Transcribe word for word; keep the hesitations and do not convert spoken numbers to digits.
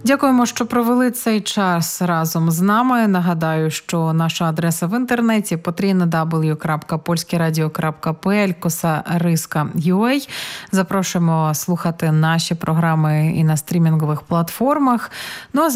Дякуємо, що провели цей час разом з нами. Нагадаю, що наша адреса в інтернеті потрійна дабл ю крапка польське радіо крапка пі ел, коса риска крапка ю а. Запрошуємо слухати наші програми і на стрімінгових платформах. Ну, а